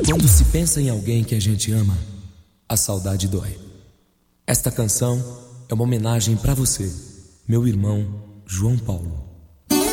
Quando se pensa em alguém que a gente ama, a saudade dói. Esta canção é uma homenagem pra você, meu irmão João Paulo.